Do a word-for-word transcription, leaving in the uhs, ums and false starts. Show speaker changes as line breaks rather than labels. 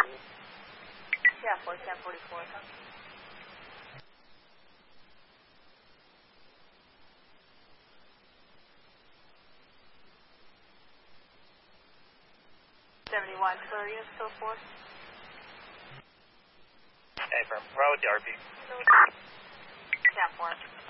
Yeah, four ten forty-four. seventy-one, clear units, so forth.
Hey, from Bravo D R B.
ten four.